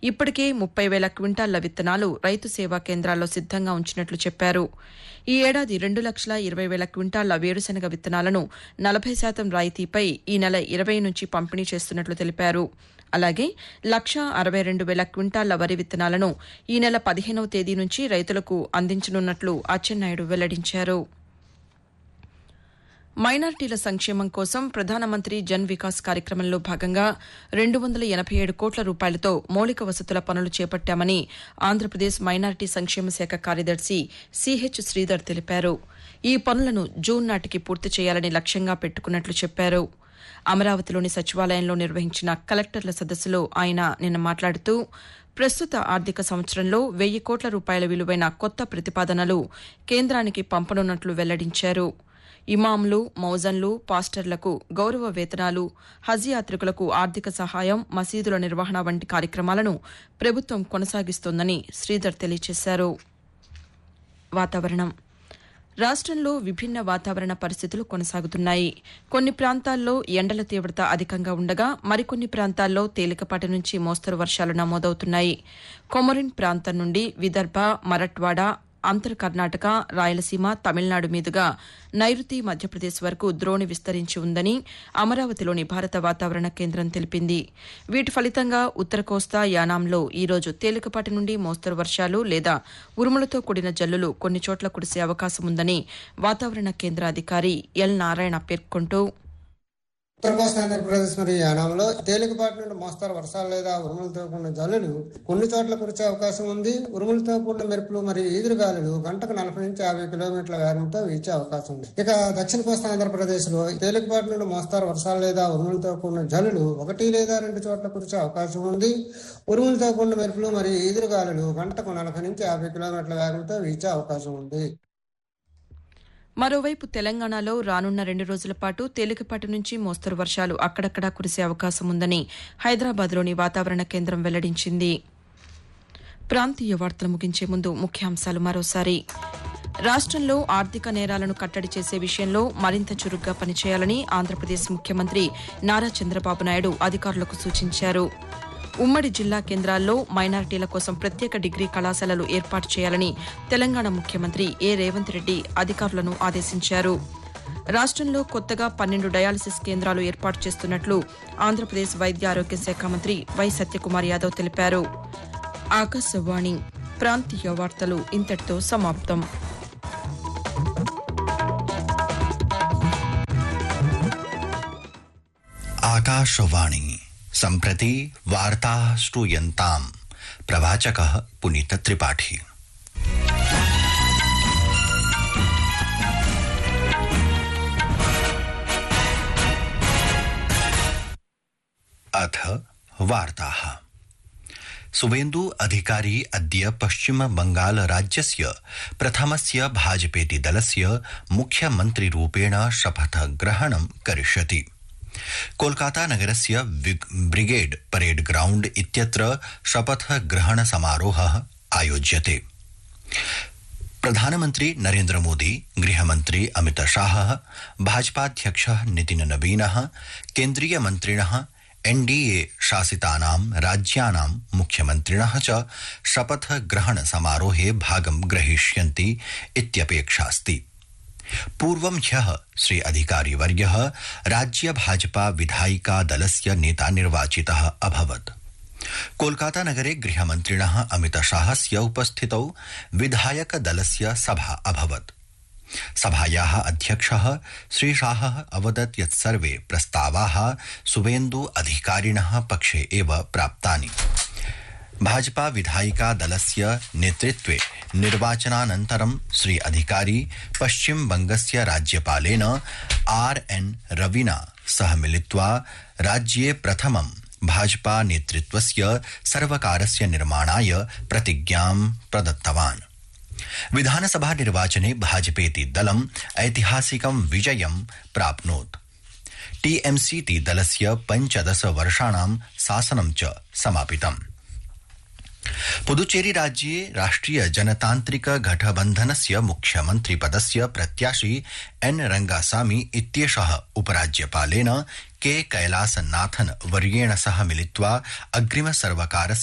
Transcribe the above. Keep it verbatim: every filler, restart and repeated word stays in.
ఇప్పటికే ముప్పై వేల క్వింటాళ్ల విత్తనాలు రైతు సేవా కేంద్రాల్లో సిద్దంగా ఉంచినట్లు చెప్పారు. ఈ ఏడాది రెండు లక్షల ఇరవై వేల క్వింటాళ్ల వేరుశనగ విత్తనాలను నలభై శాతం రాయితీపై ఈ నెల ఇరవై నుంచి పంపిణీ చేస్తున్నట్లు తెలిపారు. అలాగే లక్ష అరవై రెండు వేల క్వింటాళ్ల వరి విత్తనాలను ఈ నెల పదిహేనవ తేదీ నుంచి రైతులకు అందించనున్నట్లు అచ్చెన్నాయుడు వెల్లడించారు. మైనార్టీల సంక్షేమం కోసం ప్రధానమంత్రి జన్ వికాస్ కార్యక్రమంలో భాగంగా రెండు వందల ఎనభై ఏడు కోట్ల రూపాయలతో మౌలిక వసతుల పనులు చేపట్టామని ఆంధ్రప్రదేశ్ మైనార్టీ సంక్షేమ శాఖ కార్యదర్శి సిహెచ్ శ్రీధర్ తెలిపారు. ఈ పనులను జూన్ నాటికి పూర్తి చేయాలని లక్ష్యంగా పెట్టుకున్నట్లు చెప్పారు. అమరావతిలోని సచివాలయంలో నిర్వహించిన కలెక్టర్ల సదస్సులో ఆయన నిన్న మాట్లాడుతూ ప్రస్తుత ఆర్థిక సంవత్సరంలో వెయ్యి కోట్ల రూపాయల విలువైన కొత్త ప్రతిపాదనలు కేంద్రానికి పంపనున్నట్లు వెల్లడించారు. ఇమాంలు, మౌజన్లు, పాస్టర్లకు గౌరవ వేతనాలు, హజ్ యాత్రికులకు ఆర్థిక సహాయం, మసీదుల నిర్వహణ వంటి కార్యక్రమాలను ప్రభుత్వం కొనసాగిస్తోందని శ్రీధర్ తెలియజేశారు. వాతావరణం రాష్టంలో విభిన్న వాతావరణ పరిస్థితులు కొనసాగుతున్నాయి. కొన్ని ప్రాంతాల్లో ఎండల తీవ్రత అధికంగా ఉండగా మరికొన్ని ప్రాంతాల్లో తేలికపాటి నుంచి మోస్తరు వర్షాలు నమోదవుతున్నాయి. కొమరిన్ ప్రాంతం నుండి విదర్భ, మరట్వాడ, అంతర్ కర్ణాటక, రాయలసీమ, తమిళనాడు మీదుగా నైరుతి మధ్యప్రదేశ్ వరకు ద్రోణి విస్తరించి ఉందని అమరావతిలోని భారత వాతావరణ కేంద్రం తెలిపింది. వీటి ఫలితంగా ఉత్తర కోస్తా, యానాంలో ఈరోజు తేలికపాటి నుండి మోస్తరు వర్షాలు లేదా ఉరుములతో కూడిన జల్లులు కొన్ని చోట్ల కురిసే అవకాశం ఉందని వాతావరణ కేంద్ర అధికారి ఎల్ నారాయణ పేర్కొంటూ ఉత్తర కోస్తా ఆంధ్రప్రదేశ్ మరియు యానాంలో తేలికపాటి నుండి మోస్తరు వర్షాలు లేదా ఉరుములతో కూడిన జల్లులు కొన్ని చోట్ల కురిసే అవకాశం ఉంది. ఉరుములతో కూడిన మెరుపులు మరియు ఈదురుగాలులు గంటకు నలభై నుంచి యాభై కిలోమీటర్ల వేగంతో వీచే అవకాశం ఉంది. ఇక దక్షిణ కోస్తా ఆంధ్రప్రదేశ్ లో తేలికపాటి నుండి మోస్తరు వర్షాలు లేదా ఉరుములతో కూడిన జల్లులు ఒకటి లేదా రెండు చోట్ల కురిసే అవకాశం ఉంది. ఉరుములతో కూడిన మెరుపులు మరియు ఈదురుగాలులు గంటకు నలభై నుంచి యాభై కిలోమీటర్ల వేగంతో వీచే అవకాశం ఉంది. మరోవైపు తెలంగాణలో రానున్న రెండు రోజుల పాటు తేలికపాటి నుంచి మోస్తరు వర్షాలు అక్కడక్కడా కురిసే అవకాశం ఉందని హైదరాబాద్లోని వాతావరణ కేంద్రం వెల్లడించింది. ప్రాంతీయ వార్తలు ముగించే ముందు ముఖ్యాంశాలు మరోసారి. రాష్టంలో ఆర్థిక నేరాలను కట్టడి చేసే విషయంలో మరింత చురుగ్గా పనిచేయాలని ఆంధ్రప్రదేశ్ ముఖ్యమంత్రి నారా చంద్రబాబు నాయుడు అధికారులకు సూచించారు. ఉమ్మడి జిల్లా కేంద్రాల్లో మైనారిటీల కోసం ప్రత్యేక డిగ్రీ కళాశాలలు ఏర్పాటు చేయాలని తెలంగాణ ముఖ్యమంత్రి ఏ రేవంత్ రెడ్డి అధికారులను ఆదేశించారు. రాష్టంలో కొత్తగా పన్నెండు డయాలసిస్ కేంద్రాలు ఏర్పాటు చేస్తున్నట్లు ఆంధ్రప్రదేశ్ వైద్య ఆరోగ్య శాఖ మంత్రి వై సత్యకుమార్ యాదవ్ తెలిపారు. ఆకాశవాణి ప్రాంతీయ వార్తలు ఇంతటితో సమాప్తం. ఆకాశవాణి सम्प्रति वार्ताः श्रूयन्ताम्. प्रवाचकः पुनीत त्रिपाठी. अथ वार्ताः. सुवेन्दु अधिकारी अद्य पश्चिम बंगाल राज्यस्य प्रथमस्य भाजपेति दलस्य मुख्यमन्त्रिरूपेण शपथग्रहणं करिष्यति. कोलकाता नगरस्य ब्रिगेड परेड ग्राउंड इत्यत्र शपथ ग्रहण समारोहः आयोज्यते. प्रधानमन्त्री नरेन्द्र मोदी, गृहमन्त्री अमित शाहः, भाजपाध्यक्षः नितिन नवीनः, केन्द्रीय मन्त्रिणः, एनडीए शासितानां राज्यानां मुख्यमन्त्रिणः च शपथ ग्रहण समारोहे भागं ग्रहीष्यन्ति इत्यपेक्षास्ति. पूर्वं ह्यः श्री अधिकारी वर्यः राज्य भाजपा विधायिका दलस्य नेता निर्वाचितः अभवत्. कोलकाता नगरे गृहमन्त्रिणः अमित शाहस्य उपस्थितौ विधायक दलस्य सभा अभवत्. सभायाः अध्यक्षः श्री शाहः अवदत् यत् सर्वे प्रस्तावाः सुवेन्दु अधिकारिणः पक्षे एव प्राप्तानि. भाजपा विधायिका दलस्य नेतृत्वे निर्वाचनानन्तरं श्री अधिकारी पश्चिम बंगस्य राज्यपालेन आर एन रविना सह मिलित्वा राज्ये प्रथमं भाजपा नेतृत्वस्य सर्वकारस्य निर्माणाय प्रतिज्ञां प्रदत्तवान्. विधानसभा निर्वाचने भाजपेति दलम् ऐतिहासिकं विजयं प्राप्नोत्. टीएमसीति दलस्य पञ्चदश वर्षाणां शासनं च समापितम्. पुदुचेरी राज्ये राष्ट्रिय जनतान्त्रिक गठबन्धनस्य मुख्यमन्त्री पदस्य प्रत्याशी एन रंगासामी इत्येषः उपराज्यपालेन के कैलासनाथन वर्येण सह मिलित्वा अग्रिम सर्वकारस्य